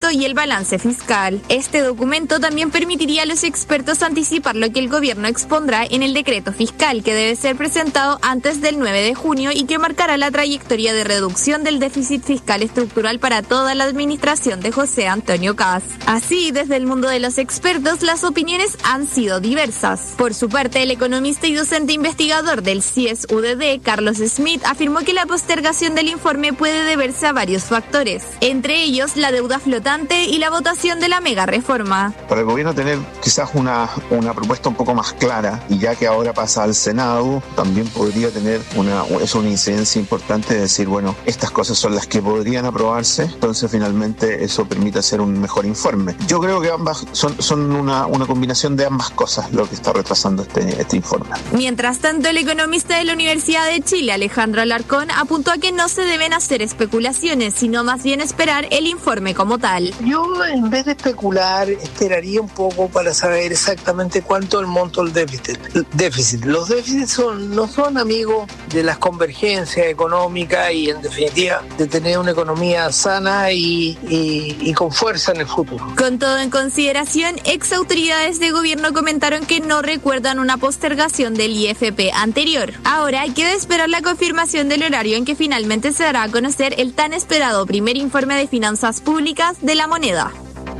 presupuesto y el balance fiscal. Este documento también permitiría a los expertos anticipar lo que el gobierno expondrá en el decreto fiscal, que debe ser presentado antes del 9 de junio y que marcará la trayectoria de reducción del déficit fiscal estructural para toda la administración de José Antonio Kast. Así, desde el mundo de los expertos, las opiniones han sido diversas. Por su parte, el economista y docente investigador del CIES-UDD, Carlos Smith, afirmó que la postergación del informe puede deberse a varios factores, entre ellos la deuda flotante y la votación de la mega reforma. Para el gobierno tener quizás una propuesta un poco más clara, y ya que ahora pasa al Senado, también podría tener una incidencia importante de decir, bueno, estas cosas son las que podrían aprobarse, entonces finalmente eso permite hacer un mejor informe. Yo creo que ambas son una combinación de ambas cosas lo que está retrasando este informe. Mientras tanto, el economista de la Universidad de Chile, Alejandro Alarcón, apuntó a que no se deben hacer especulaciones, sino más bien esperar el informe como tal. Yo, en vez de especular, esperaría un poco para saber exactamente cuánto es el monto del déficit. Los déficits no son amigos de las convergencias económicas y, en definitiva, de tener una economía sana y con fuerza en el futuro. Con todo en consideración, ex autoridades de gobierno comentaron que no recuerdan una postergación del IFP anterior. Ahora queda esperar la confirmación del horario en que finalmente se dará a conocer el tan esperado primer informe de finanzas públicas de la moneda.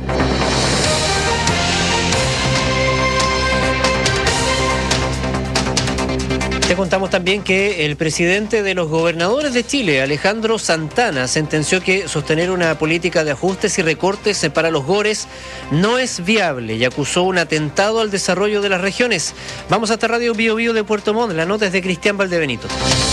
Te contamos también que el presidente de los gobernadores de Chile, Alejandro Santana, sentenció que sostener una política de ajustes y recortes para los GORES no es viable y acusó un atentado al desarrollo de las regiones. Vamos hasta Radio Bio Bio de Puerto Montt, la nota es de Cristian Valdebenito.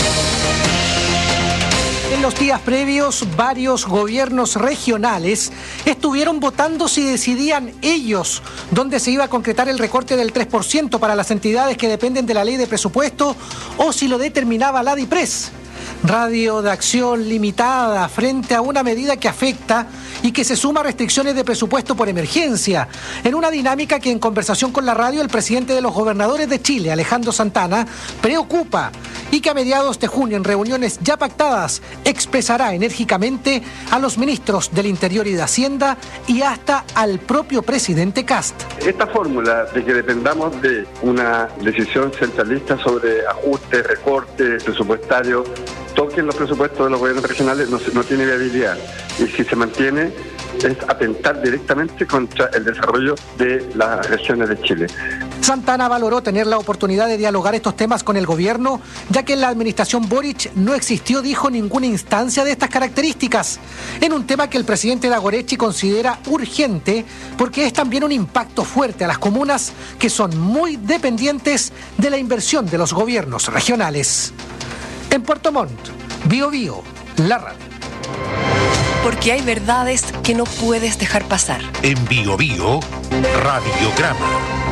En los días previos, varios gobiernos regionales estuvieron votando si decidían ellos dónde se iba a concretar el recorte del 3% para las entidades que dependen de la ley de presupuesto o si lo determinaba la DIPRES. Radio de acción limitada frente a una medida que afecta y que se suma a restricciones de presupuesto por emergencia, en una dinámica que en conversación con la radio el presidente de los gobernadores de Chile, Alejandro Santana, preocupa y que a mediados de junio en reuniones ya pactadas expresará enérgicamente a los ministros del Interior y de Hacienda y hasta al propio presidente Kast. Esta fórmula de que dependamos de una decisión centralista sobre ajuste, recorte presupuestario, toquen los presupuestos de los gobiernos regionales, no tiene viabilidad. Y si se mantiene, es atentar directamente contra el desarrollo de las regiones de Chile. Santana valoró tener la oportunidad de dialogar estos temas con el gobierno, ya que en la administración Boric no existió, dijo, ninguna instancia de estas características, en un tema que el presidente Dagorechi considera urgente porque es también un impacto fuerte a las comunas que son muy dependientes de la inversión de los gobiernos regionales. En Puerto Montt, Bio Bio, la radio. Porque hay verdades que no puedes dejar pasar. En Bio Bio, Radiograma.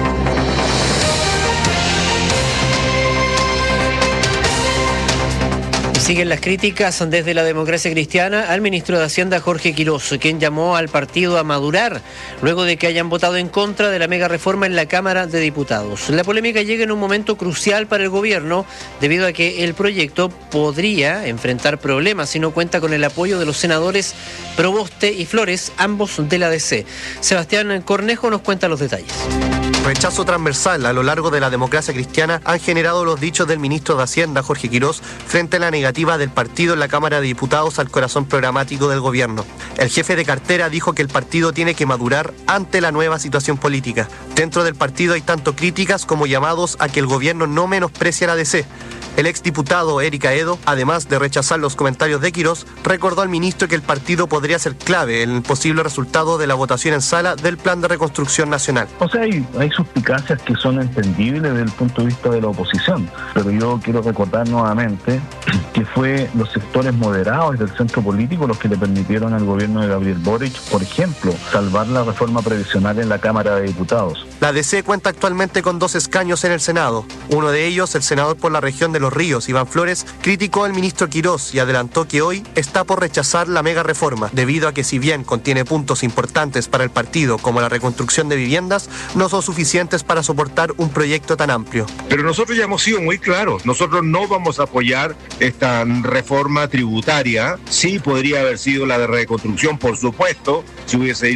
Siguen las críticas desde la Democracia Cristiana al ministro de Hacienda, Jorge Quirós, quien llamó al partido a madurar luego de que hayan votado en contra de la mega reforma en la Cámara de Diputados. La polémica llega en un momento crucial para el gobierno debido a que el proyecto podría enfrentar problemas si no cuenta con el apoyo de los senadores Proboste y Flores, ambos de la DC. Sebastián Cornejo nos cuenta los detalles. Rechazo transversal a lo largo de la Democracia Cristiana han generado los dichos del ministro de Hacienda, Jorge Quirós, frente a la negativa del partido en la Cámara de Diputados al corazón programático del gobierno. El jefe de cartera dijo que el partido tiene que madurar ante la nueva situación política. Dentro del partido hay tanto críticas como llamados a que el gobierno no menosprecie a la DC. El exdiputado Eric Aedo, además de rechazar los comentarios de Quirós, recordó al ministro que el partido podría ser clave en el posible resultado de la votación en sala del Plan de Reconstrucción Nacional. O sea, hay suspicacias que son entendibles desde el punto de vista de la oposición, pero yo quiero recordar nuevamente que fue los sectores moderados del centro político los que le permitieron al gobierno de Gabriel Boric, por ejemplo, salvar la reforma previsional en la Cámara de Diputados. La DC cuenta actualmente con 2 escaños en el Senado. Uno de ellos, el senador por la región de Los Ríos, Iván Flores, criticó al ministro Quirós y adelantó que hoy está por rechazar la mega reforma, debido a que si bien contiene puntos importantes para el partido como la reconstrucción de viviendas, no son suficientes para soportar un proyecto tan amplio. Pero nosotros ya hemos sido muy claros, nosotros no vamos a apoyar esta reforma tributaria. Sí podría haber sido la de reconstrucción, por supuesto, si hubiese